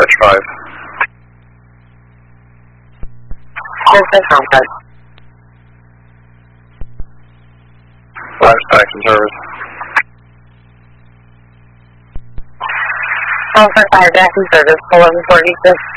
5. Yes, contact. Last taxi service. Contact 5 taxi service, 1146.